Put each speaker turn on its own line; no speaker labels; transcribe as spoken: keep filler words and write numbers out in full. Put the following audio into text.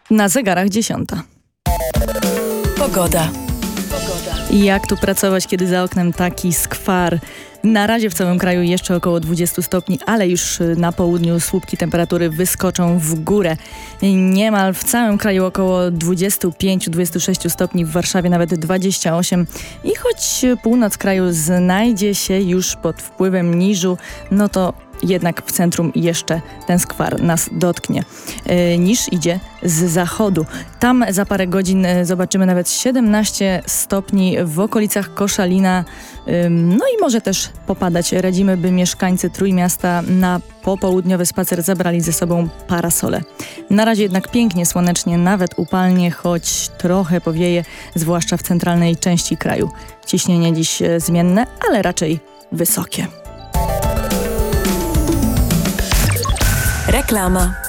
Na zegarach dziesiąta.
Pogoda.
Jak tu pracować, kiedy za oknem taki skwar? Na razie w całym kraju jeszcze około dwudziestu stopni, ale już na południu słupki temperatury wyskoczą w górę. Niemal w całym kraju około dwudziestu pięciu do dwudziestu sześciu stopni, w Warszawie nawet dwadzieścia osiem. I choć północ kraju znajdzie się już pod wpływem niżu, no to jednak w centrum jeszcze ten skwar nas dotknie. Yy, niż idzie z zachodu. Tam za parę godzin zobaczymy nawet siedemnaście stopni w okolicach Koszalina. Yy, no i może też popadać. Radzimy, by mieszkańcy Trójmiasta na popołudniowy spacer zabrali ze sobą parasole. Na razie jednak pięknie, słonecznie, nawet upalnie, choć trochę powieje, zwłaszcza w centralnej części kraju. Ciśnienie dziś zmienne, ale raczej wysokie.
Reklama.